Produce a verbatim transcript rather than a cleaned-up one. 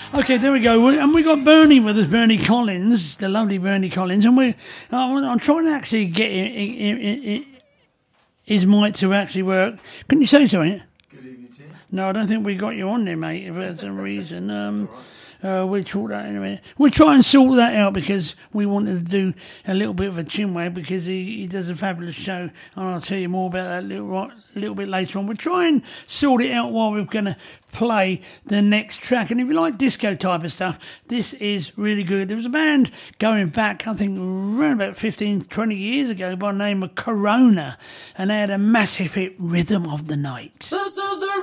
Okay, there we go. We, and we got Bernie with us, Bernie Collins, the lovely Bernie Collins, and we. I'm, I'm trying to actually get him, him, him, him, his mic to actually work. Can you say something? Good evening to you. No, I don't think we got you on there, mate. If for some reason, um, uh, we'll talk that in a minute. We'll try and sort that out because we wanted to do a little bit of a chinwag because he, he does a fabulous show, and I'll tell you more about that a little, a little bit later on. We'll try and sort it out while we're going to play the next track. And if you like disco type of stuff, this is really good. There was a band going back, I think, around about fifteen, twenty years ago by the name of Corona, and they had a massive hit, Rhythm of the Night. This is the